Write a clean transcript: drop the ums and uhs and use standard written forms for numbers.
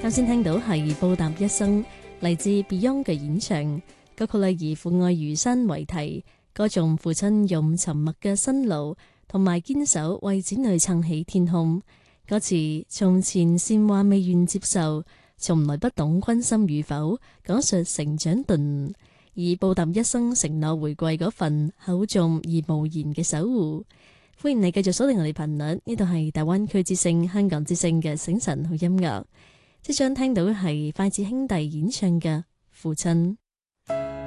啱先聽到係報答一生，嚟自 Beyond 嘅演唱，歌曲例如父愛如山為題，歌頌父親用沉默嘅辛勞同埋堅守為子女撐起天空。歌詞從前善話未願接受，從來不懂君心與否，講述成長頓，以報答一生承諾回歸嗰份厚重而無言嘅守護。歡迎你繼續鎖定我哋頻率，呢度係大灣區之聲香港之聲嘅醒晨好音樂。即將聽到係筷子兄弟演唱嘅父親。